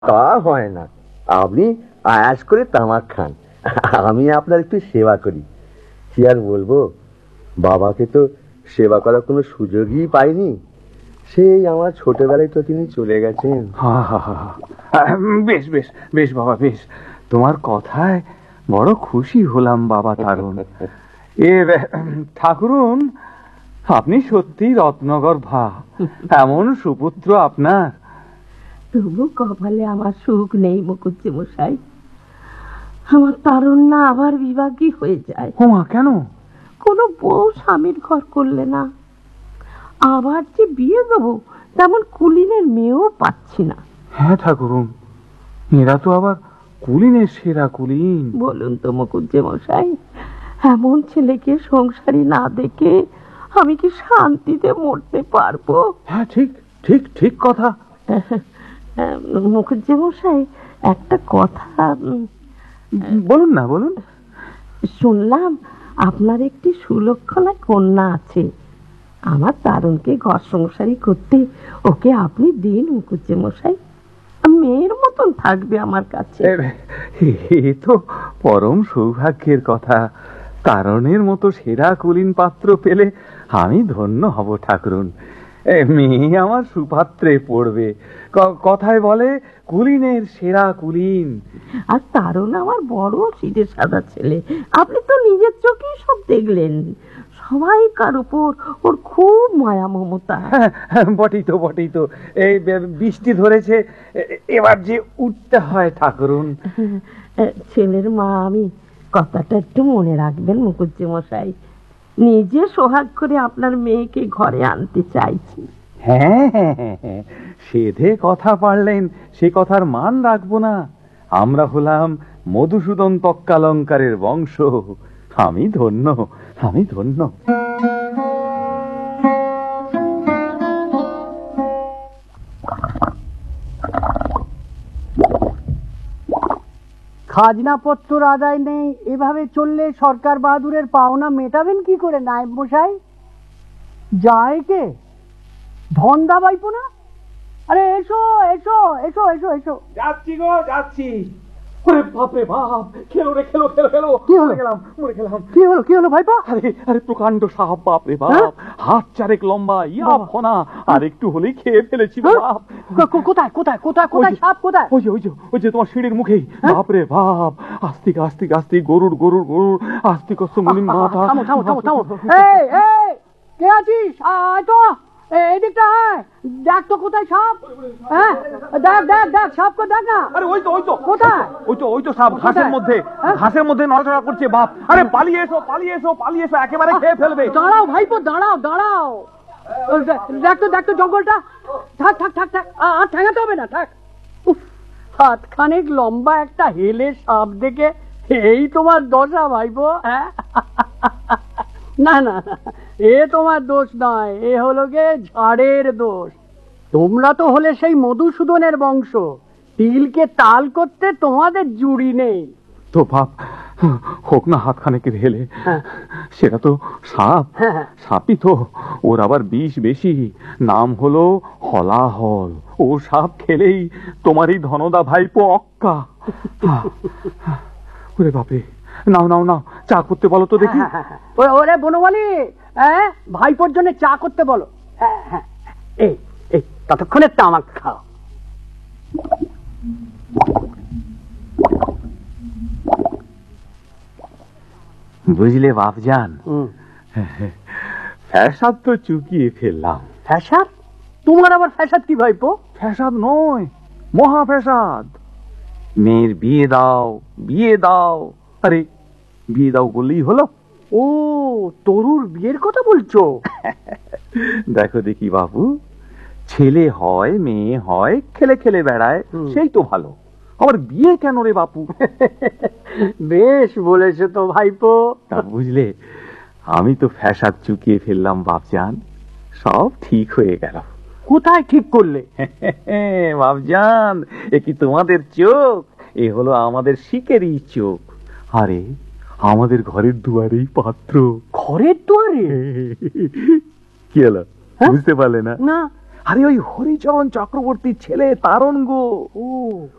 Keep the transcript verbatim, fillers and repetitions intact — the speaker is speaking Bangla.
তা হয় না, আপনি আয়াস করে তামাক খান, আমি আপনার একটু সেবা করি। কি আর বলবো, বাবাকে তো সেবা করার কোনো সুযোগই পাইনি। সেই আমার ছোটবেলায় তো তিনি চলে গেছেন। বেশ বেশ বেশ বাবা, বেশ, তোমার কথায় বড় খুশি হলাম বাবা তারুণ। এ ঠাকুরুন, আপনি সত্যি রত্নগর্ভা, এমন সুপুত্র আপনার। তবু কপালে আমার সুখ নেই মুকুজ্জি মশাই। আমার তারুণ না আবার বিভাগী হয়ে যায়। ওমা, কেন? কোনো বউ স্বামীর ঘর করলে না, আবার যে বিয়ে দেবো তেমন কুলিনের মেয়েও পাচ্ছি না। হ্যাঁ ঠাকুরুন, এরা তো আবার কুলিনের সেরা কুলিন। বলুন তো মুকুজ্জি মশাই, এমন ছেলেকে সংসারী না দেখে আমি কি শান্তিতে মরতে পারবো? হ্যাঁ, ঠিক ঠিক ঠিক কথা। মুকুজ্জি মশাই, একটা কথা। বলুন না, বলুন। শুনলাম আপনার একটি সুলক্ষণা কন্যা আছে। আমার তারুণকে ঘর সংসারী করতে ওকে আপনি দিন মুকুজ্জি মশাই, মেয়ের মতন থাকবে আমার কাছে। এ তো পরম সৌভাগ্যের কথা। তারণের মতো সেরা কুলীন পাত্র পেলে আমি ধন্য হব ঠাকুরুন। মেয়ে আমার সুপাত্রে পড়বে। কথায় বলে কুলীনের সেরা কুলীন। আর তারুণ আমার বড় সিধে সাদা ছেলে, আপনি তো নিজের চোখেই সব দেখলেন। সবাইকার উপর ওর খুব মায়া মমতা। বটেই তো, বটেই তো। এই বৃষ্টি ধরেছে, এবার যে উঠতে হয় ঠাকুরুন। ছেলের মা আমি, কথাটা একটু মনে রাখবেন মুকুজ্জি মশাই। নিজে সোহাগ করে আপনার মেয়েকে ঘরে আনতে চাইছি। হ্যাঁ হ্যাঁ হ্যাঁ, সেধে কথা পারলেন, সে কথার মান রাখবো না? আমরা হলাম মধুসূদন তক্কালঙ্কারের বংশ। আমি ধন্য, আমি ধন্য। খাজনাপত্র আদায় নেই, এভাবে চললে সরকার বাহাদুরের পাওনা মেটাবেন কি করে নায়েব মশাই? যায় কে? ধন্দা বাইপো না? আরে এসো এসো এসো এসো এসো। যাচ্ছি গো, যাচ্ছি। ওরে বাপ রে বাপ, খেলো রে খেলো খেলো খেলো। কি হলো? গেলাম, মরে গেলাম। কি হলো কি হলো ভাইপা? আরে আরে প্রকাণ্ড সাপ, বাপ রে বাপ, হাত চারেক লম্বা, ইয়া ফনা, আর একটু হলেই খেয়ে ফেলেছি বাপ। কোথায় কোথায় কোথায় কোথায় সাপ কোথায়? ওই যে ওই যে ওই যে তোমার সিঁড়ির মুখেই। বাপ রে বাপ, আস্তিক আস্তিক আস্তিক, গরুর গরুর গরুর আস্তিক মুনির মাথা। থামো থামো থামো থামো। এই এই, কে আছিস? আয় তো এদিকটা, আয়, দেখ তো কোথায় সাপ। হ্যাঁ, দেখ দেখ দেখ সাপকে দেখ না। আরে ওই তো ওই তো কোথায়? ওই তো ওই তো সাপ ঘাসের মধ্যে, ঘাসের মধ্যে নড়াচড়া করছে বাপ। আরে পালিয়ে এসো পালিয়ে এসো পালিয়ে এসো, একেবারে খেয়ে ফেলবে। দাঁড়াও ভাইপো, দাঁড়াও দাঁড়াও। দেখ তো দেখ তো জঙ্গলটা। থাক থাক থাক থাক, আর ঠেঙাতে হবে না, থাক। হাত খানেক লম্বা একটা হেলে সাপ দেখে এই তোমার দশা ভাইপো? হ্যাঁ, না না, এ তোমার দোষ নয়, এ হলো গে ঝাড়ের দোষ। তোমরা তো হলে সেই মধুসূদনের বংশ, তিলকে তাল করতে তোমাদের জুড়ি নেই। তো বাপ, হোক না হাত খানেকের হেলে, সেটা তো সাপ, সাপই তো, ওর আবার বিষ বেশি, নাম হলো হলাহল। ও সাপ খেলেই তোমারই ধনদা ভাইপো অক্কা। ওরে বাপে, নাও নাও নাও, চা করতে বলো তো দেখি। ওরে বনমালী, হ্যাঁ, ভাইপোর জন্য চা করতে বলো। হ্যাঁ হ্যাঁ, এই এই ততক্ষণে তামাক খাও। বুঝলে বাপজান, ফ্যাসাদ তো চুকিয়ে ফেললাম। ফ্যাসাদ? তোমার আবার ফ্যাসাদ কি ভাইপো? ফ্যাসাদ নয়, মহা ফ্যাসাদ। মেয়ের বিয়ে দাও বিয়ে দাও, আরে বিয়ে দাও বললেই হলো। ও, তরুর বিয়ের কথা বলছো? দেখো দেখি বাবু, ছেলে হয় মেয়ে হয়, খেলে খেলে বেড়ায়, সেই তো ভালো। আবার বিয়ে কেন রে বাপু? বেশ বলেছো তো ভাইপো। বুঝলে, আমি তো ফ্যাসাদ চুকিয়ে ফেললাম বাপজান, সব ঠিক হয়ে গেল। কোথায় ঠিক করলে? বাপজান, এ কি তোমাদের চোখ? এ হলো আমাদের শিকেরই চোখ। আরে আমাদের ঘরের দুয়ারেই পাত্র। ঘরের দুয়ারে? কি হলো, বুঝতে পারলে না? না। আরে ওই হরিচরণ চক্রবর্তীর ছেলে তারণ গো। ও